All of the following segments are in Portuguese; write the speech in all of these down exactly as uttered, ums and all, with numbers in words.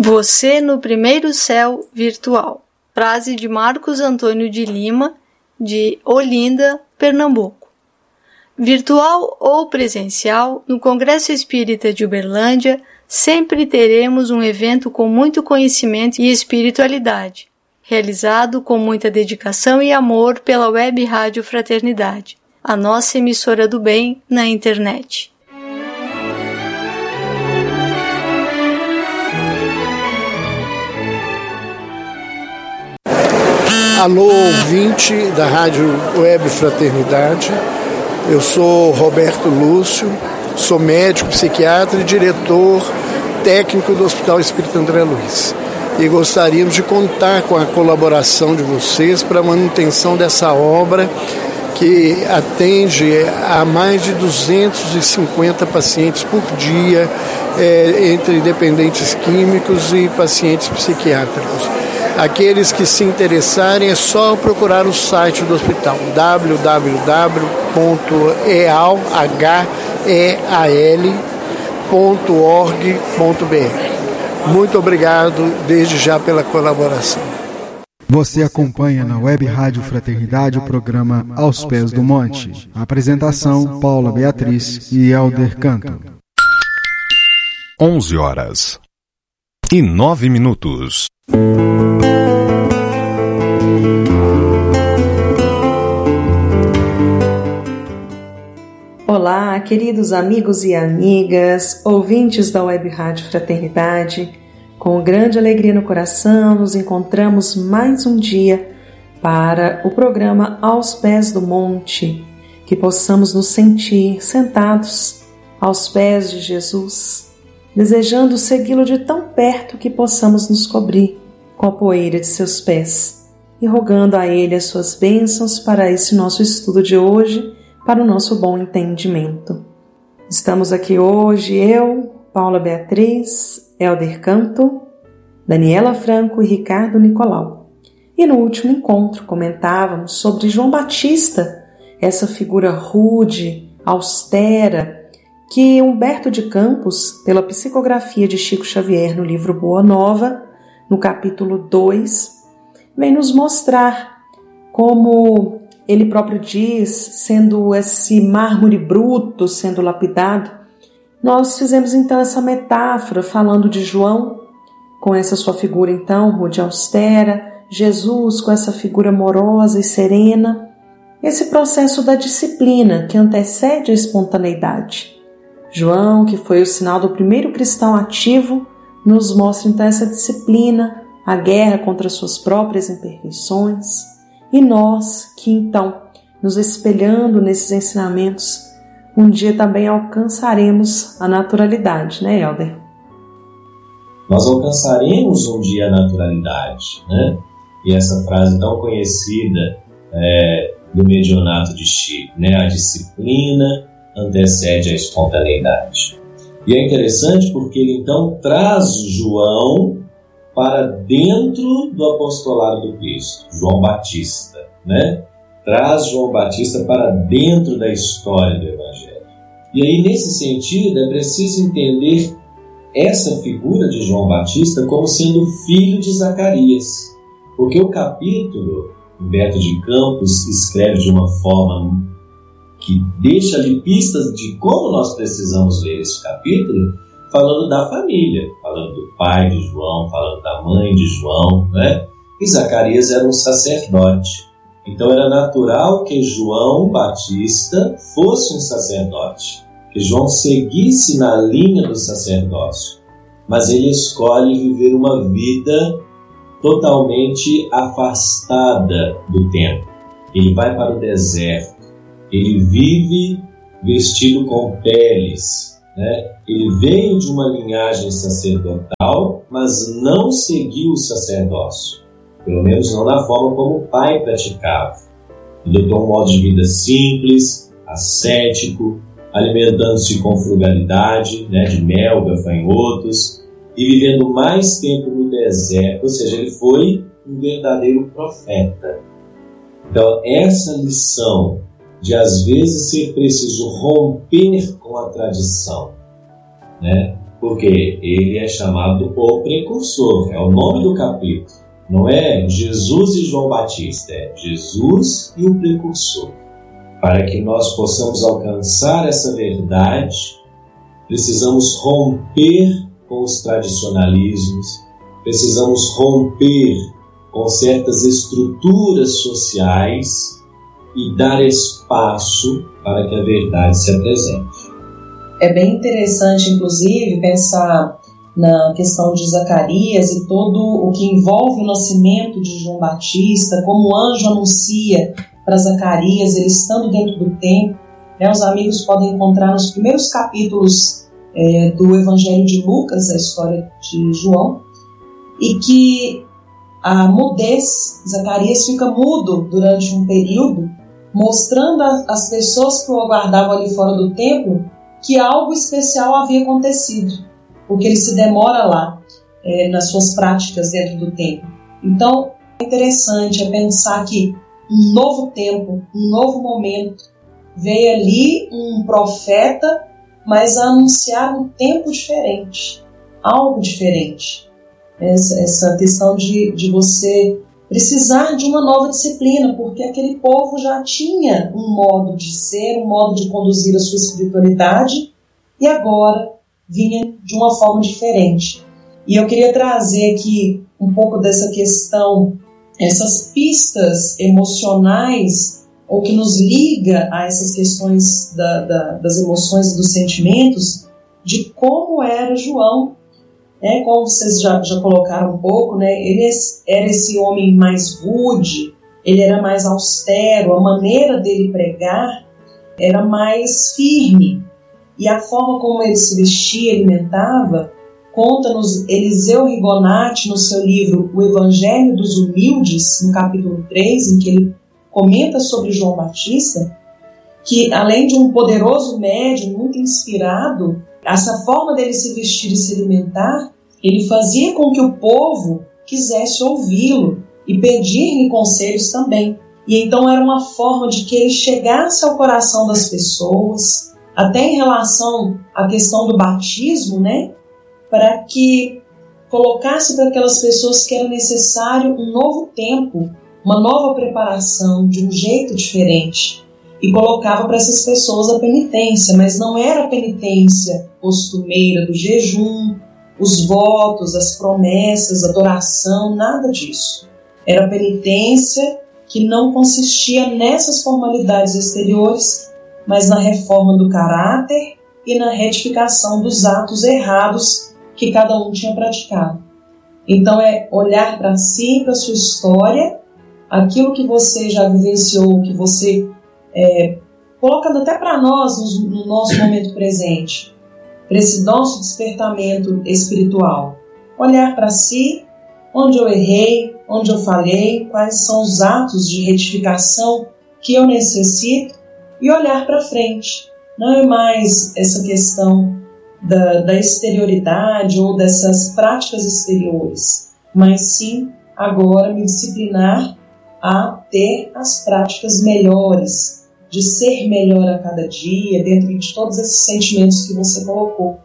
Você no primeiro céu virtual. Frase de Marcos Antônio de Lima, de Olinda, Pernambuco. Virtual ou presencial, no Congresso Espírita de Uberlândia, sempre teremos um evento com muito conhecimento e espiritualidade, realizado com muita dedicação e amor pela Web Rádio Fraternidade, a nossa emissora do bem na internet. Alô, ouvinte da Rádio Web Fraternidade. Eu sou Roberto Lúcio, sou médico, psiquiatra e diretor técnico do Hospital Espírita André Luiz. E gostaríamos de contar com a colaboração de vocês para a manutenção dessa obra que atende a mais de duzentos e cinquenta pacientes por dia, é, entre dependentes químicos e pacientes psiquiátricos. Aqueles que se interessarem é só procurar o site do hospital w w w ponto e a l ponto org ponto b r. Muito obrigado desde já pela colaboração. Você acompanha na Web Rádio Fraternidade o programa Aos Pés do Monte. Apresentação: Paula Beatriz e Helder Canto. onze horas e nove minutos. Olá, queridos amigos e amigas, ouvintes da Web Rádio Fraternidade. Com grande alegria no coração, nos encontramos mais um dia para o programa Aos Pés do Monte, que possamos nos sentir sentados aos pés de Jesus, desejando segui-lo de tão perto que possamos nos cobrir com a poeira de seus pés e rogando a Ele as suas bênçãos para esse nosso estudo de hoje, para o nosso bom entendimento. Estamos aqui hoje, eu, Paula Beatriz, Helder Canto, Daniela Franco e Ricardo Nicolau. E no último encontro comentávamos sobre João Batista, essa figura rude, austera, que Humberto de Campos, pela psicografia de Chico Xavier no livro Boa Nova, no capítulo dois, vem nos mostrar como ele próprio diz, sendo esse mármore bruto sendo lapidado. Nós fizemos então essa metáfora falando de João, com essa sua figura então rude e austera, Jesus com essa figura amorosa e serena, esse processo da disciplina que antecede a espontaneidade. João, que foi o sinal do primeiro cristão ativo, nos mostra então essa disciplina, a guerra contra suas próprias imperfeições. E nós, que então, nos espelhando nesses ensinamentos, um dia também alcançaremos a naturalidade, né, Helder? Nós alcançaremos um dia a naturalidade, né? E essa frase tão conhecida é, do Medionato de Chico, né? A disciplina antecede a espontaneidade. E é interessante porque ele então traz João para dentro do apostolado do Cristo, João Batista, né? Traz João Batista para dentro da história do Evangelho. E aí, nesse sentido, é preciso entender essa figura de João Batista como sendo filho de Zacarias, porque o capítulo, Humberto de Campos escreve de uma forma que deixa ali pistas de como nós precisamos ler esse capítulo, falando da família, falando do pai de João, falando da mãe de João, né? E Zacarias era um sacerdote. Então era natural que João Batista fosse um sacerdote, que João seguisse na linha do sacerdócio. Mas ele escolhe viver uma vida totalmente afastada do templo. Ele vai para o deserto, ele vive vestido com peles, né? Ele veio de uma linhagem sacerdotal, mas não seguiu o sacerdócio, pelo menos não da forma como o pai praticava. Ele adotou um modo de vida simples, ascético, alimentando-se com frugalidade, né, de mel, gafanhotos, e vivendo mais tempo no deserto, ou seja, ele foi um verdadeiro profeta. Então, essa lição de às vezes ser preciso romper com a tradição, né? porque ele é chamado o precursor, é o nome do capítulo. Não é Jesus e João Batista, é Jesus e o precursor. Para que nós possamos alcançar essa verdade, precisamos romper com os tradicionalismos, precisamos romper com certas estruturas sociais e dar espaço para que a verdade se apresente. É bem interessante, inclusive, pensar na questão de Zacarias e todo o que envolve o nascimento de João Batista, como o anjo anuncia para Zacarias, ele estando dentro do templo. Né, os amigos podem encontrar nos primeiros capítulos é, do Evangelho de Lucas, a história de João, e que a mudez, Zacarias fica mudo durante um período, mostrando às pessoas que o aguardavam ali fora do templo que algo especial havia acontecido, porque ele se demora lá é, nas suas práticas dentro do templo. Então, é interessante é pensar que um novo tempo, um novo momento, veio ali um profeta, mas a anunciar um tempo diferente, algo diferente. Essa, essa questão de, de você precisar de uma nova disciplina, porque aquele povo já tinha um modo de ser, um modo de conduzir a sua espiritualidade, e agora vinha de uma forma diferente. E eu queria trazer aqui um pouco dessa questão, essas pistas emocionais, ou que nos liga a essas questões da, da, das emoções e dos sentimentos, de como era João. É, como vocês já, já colocaram um pouco, né, ele era esse homem mais rude, ele era mais austero, a maneira dele pregar era mais firme. E a forma como ele se vestia, alimentava, conta-nos Eliseu Rigonati no seu livro O Evangelho dos Humildes, no capítulo três, em que ele comenta sobre João Batista, que além de um poderoso médium, muito inspirado, essa forma dele se vestir e se alimentar, ele fazia com que o povo quisesse ouvi-lo e pedir-lhe conselhos também. E então era uma forma de que ele chegasse ao coração das pessoas, até em relação à questão do batismo, né? Para que colocasse para aquelas pessoas que era necessário um novo tempo, uma nova preparação, de um jeito diferente. E colocava para essas pessoas a penitência, mas não era a penitência costumeira do jejum, os votos, as promessas, a adoração, nada disso. Era a penitência que não consistia nessas formalidades exteriores, mas na reforma do caráter e na retificação dos atos errados que cada um tinha praticado. Então é olhar para si, para a sua história, aquilo que você já vivenciou, que você é, colocando até para nós no, no nosso momento presente, para esse nosso despertamento espiritual. Olhar para si, onde eu errei, onde eu falhei, quais são os atos de retificação que eu necessito, e olhar para frente. Não é mais essa questão da, da exterioridade ou dessas práticas exteriores, mas sim agora me disciplinar a ter as práticas melhores, de ser melhor a cada dia, dentro de todos esses sentimentos que você colocou,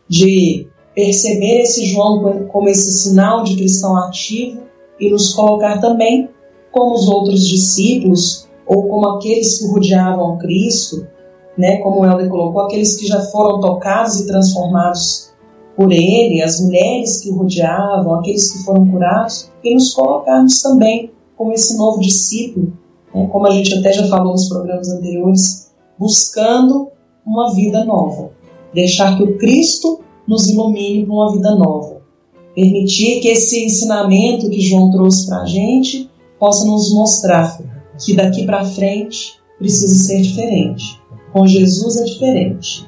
de perceber esse João como esse sinal de cristão ativo e nos colocar também como os outros discípulos, ou como aqueles que rodeavam Cristo, né, como o Helder colocou, aqueles que já foram tocados e transformados por Ele, as mulheres que o rodeavam, aqueles que foram curados, e nos colocarmos também como esse novo discípulo, né, como a gente até já falou nos programas anteriores, buscando uma vida nova. Deixar que o Cristo nos ilumine para uma vida nova. Permitir que esse ensinamento que João trouxe para a gente possa nos mostrar que daqui para frente precisa ser diferente. Com Jesus é diferente.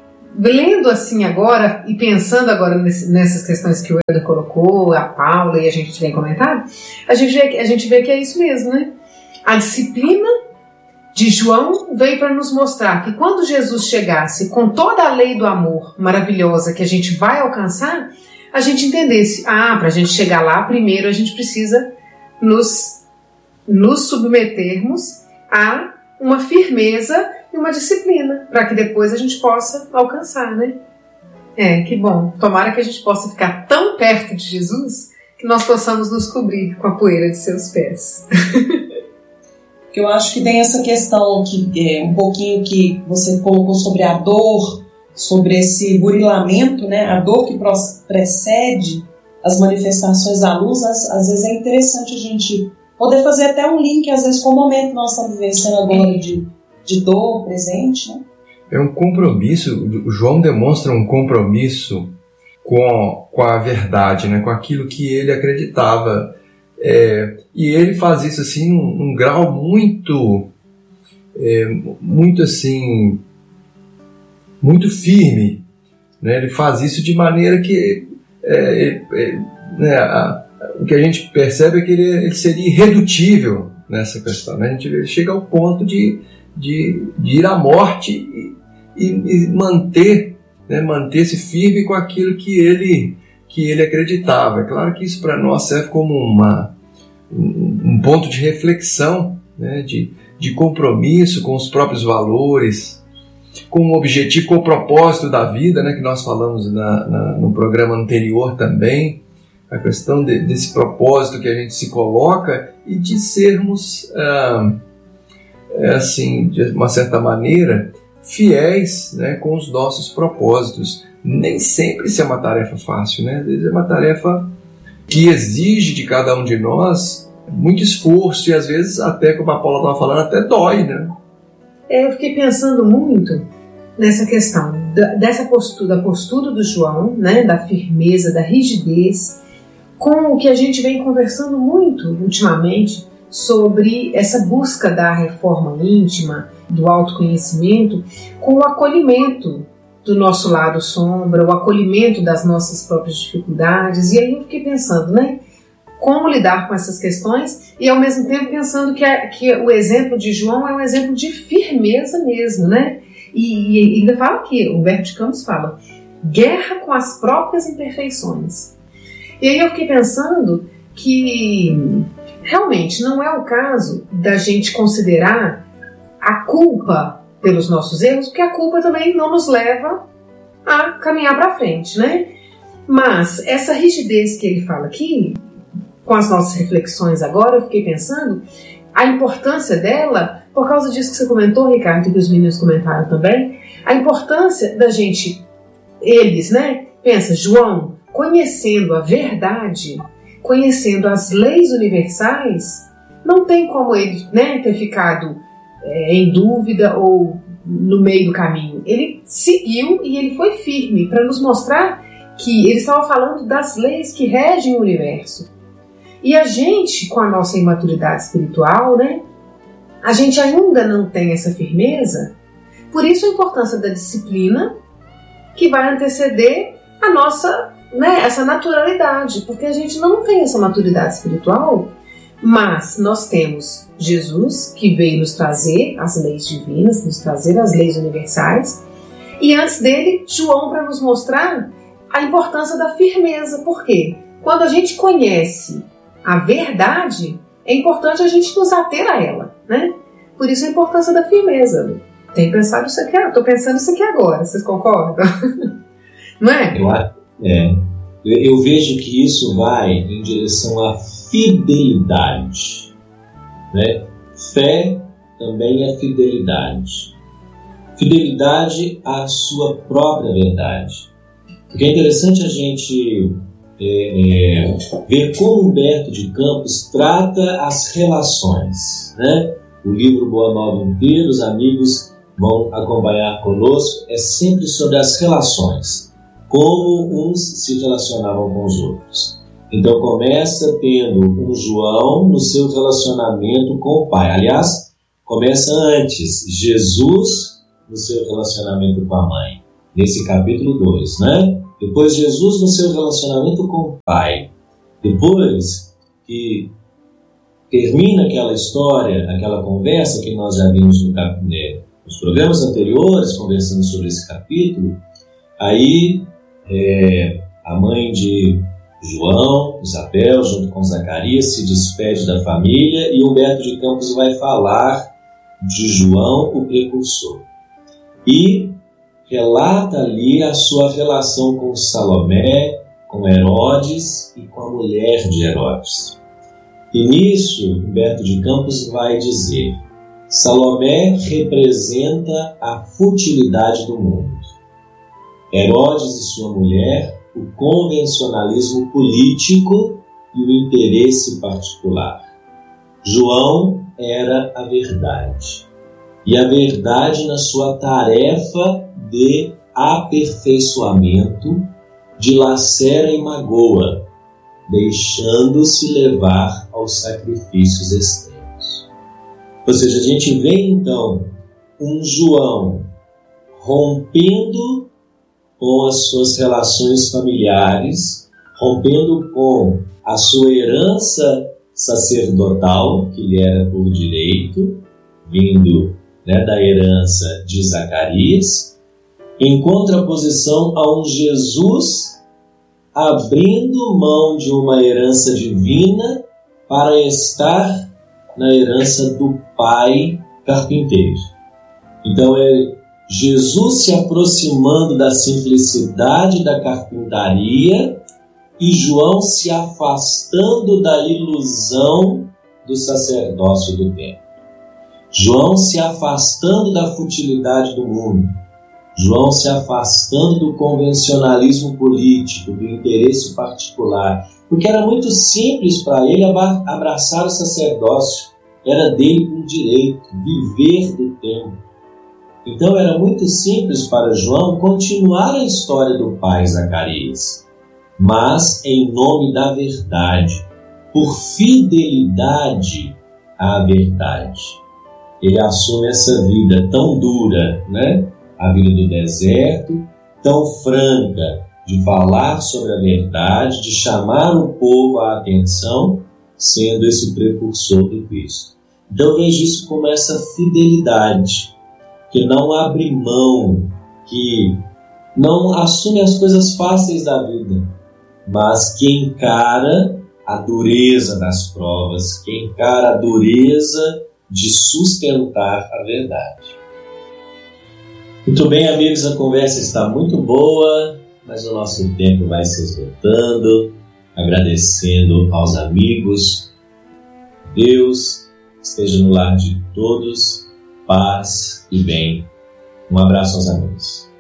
Lendo assim agora e pensando agora nesse, nessas questões que o Helder colocou, a Paula e a gente vem comentado, a gente vê, a gente vê que é isso mesmo, né? A disciplina de João veio para nos mostrar que quando Jesus chegasse com toda a lei do amor maravilhosa que a gente vai alcançar, a gente entendesse, ah, para a gente chegar lá, primeiro a gente precisa nos, nos submetermos a uma firmeza e uma disciplina, para que depois a gente possa alcançar, né? É, que bom. Tomara que a gente possa ficar tão perto de Jesus que nós possamos nos cobrir com a poeira de seus pés. Porque eu acho que tem essa questão que é um pouquinho que você colocou sobre a dor, sobre esse burilamento, né? A dor que precede as manifestações da luz. Às, às vezes é interessante a gente poder fazer até um link, às vezes, com o momento que nós estamos vivenciando agora de, de dor presente, né? É um compromisso, o João demonstra um compromisso com, com a verdade, né? Com aquilo que ele acreditava. É, e ele faz isso assim num, num grau muito, é, muito assim, muito firme, né? Ele faz isso de maneira que é, é, né, a, o que a gente percebe é que ele, ele seria irredutível nessa questão, né? A gente ele chega ao ponto de, de, de ir à morte e, e, e manter, né, manter-se firme com aquilo que ele, que ele acreditava. É claro que isso para nós serve como uma, um, um ponto de reflexão, né, de, de compromisso com os próprios valores, com o objetivo, com o propósito da vida, né, que nós falamos na, na, no programa anterior também, a questão de, desse propósito que a gente se coloca e de sermos, ah, assim, de uma certa maneira, fiéis, né, com os nossos propósitos. Nem sempre isso é uma tarefa fácil, né? Às vezes é uma tarefa que exige de cada um de nós muito esforço e às vezes até, como a Paula estava falando, até dói, né? É, eu fiquei pensando muito nessa questão da, dessa postura, da postura do João, né, da firmeza, da rigidez, com o que a gente vem conversando muito ultimamente sobre essa busca da reforma íntima, do autoconhecimento, com o acolhimento do nosso lado sombra, o acolhimento das nossas próprias dificuldades. E aí eu fiquei pensando, né, como lidar com essas questões e ao mesmo tempo pensando que, a, que o exemplo de João é um exemplo de firmeza mesmo, né? E, e ainda fala aqui, o Humberto de Campos fala, guerra com as próprias imperfeições. E aí eu fiquei pensando que realmente não é o caso da gente considerar a culpa pelos nossos erros, porque a culpa também não nos leva a caminhar para frente, né? Mas essa rigidez que ele fala aqui, com as nossas reflexões agora, eu fiquei pensando a importância dela, por causa disso que você comentou, Ricardo, e que os meninos comentaram também, a importância da gente, eles, né? Pensa, João, conhecendo a verdade, conhecendo as leis universais, não tem como ele, né, ter ficado é, em dúvida ou no meio do caminho. Ele seguiu e ele foi firme para nos mostrar que ele estava falando das leis que regem o universo. E a gente, com a nossa imaturidade espiritual, né, a gente ainda não tem essa firmeza. Por isso a importância da disciplina, que vai anteceder a nossa, né, essa naturalidade, porque a gente não tem essa maturidade espiritual, mas nós temos Jesus, que veio nos trazer as leis divinas, nos trazer as leis universais, e antes dele, João, para nos mostrar a importância da firmeza. Por quê? Quando a gente conhece a verdade, é importante a gente nos ater a ela, né? Por isso a importância da firmeza. Tem pensado isso aqui, estou pensando isso aqui agora, vocês concordam? Não é? Eu, é? Eu vejo que isso vai em direção à fidelidade, né? Fé também é fidelidade. Fidelidade à sua própria verdade. Porque é interessante a gente é, é, ver como Humberto de Campos trata as relações, né? O livro Boa Nova inteiro, os amigos vão acompanhar conosco, é sempre sobre as relações, como uns se relacionavam com os outros. Então começa tendo um João no seu relacionamento com o Pai. Aliás, começa antes, Jesus no seu relacionamento com a mãe, nesse capítulo dois, né? Depois Jesus no seu relacionamento com o Pai. Depois que termina aquela história, aquela conversa que nós já vimos no cap... nos programas anteriores, conversando sobre esse capítulo, aí é, a mãe de João, Isabel, junto com Zacarias, se despede da família e Humberto de Campos vai falar de João, o precursor. E relata ali a sua relação com Salomé, com Herodes e com a mulher de Herodes. E nisso, Humberto de Campos vai dizer: Salomé representa a futilidade do mundo. Herodes e sua mulher, o convencionalismo político e o interesse particular. João era a verdade. E a verdade na sua tarefa de aperfeiçoamento, dilacera e magoa, deixando-se levar aos sacrifícios extremos. Ou seja, a gente vê então um João rompendo com as suas relações familiares, rompendo com a sua herança sacerdotal, que lhe era por direito, vindo, né, da herança de Zacarias, em contraposição a um Jesus abrindo mão de uma herança divina para estar na herança do pai carpinteiro. Então é Jesus se aproximando da simplicidade da carpintaria e João se afastando da ilusão do sacerdócio do templo. João se afastando da futilidade do mundo. João se afastando do convencionalismo político, do interesse particular, porque era muito simples para ele abraçar o sacerdócio, era dele um direito, viver do templo. Então era muito simples para João continuar a história do pai Zacarias, mas em nome da verdade, por fidelidade à verdade. Ele assume essa vida tão dura, né? A vida do deserto, tão franca, de falar sobre a verdade, de chamar o povo à atenção, sendo esse precursor do Cristo. Então eu vejo isso como essa fidelidade, que não abre mão, que não assume as coisas fáceis da vida, mas que encara a dureza das provas, que encara a dureza de sustentar a verdade. Muito bem, amigos, a conversa está muito boa, mas o nosso tempo vai se esgotando. Agradecendo aos amigos. Deus esteja no lar de todos, paz e bem. Um abraço aos amigos.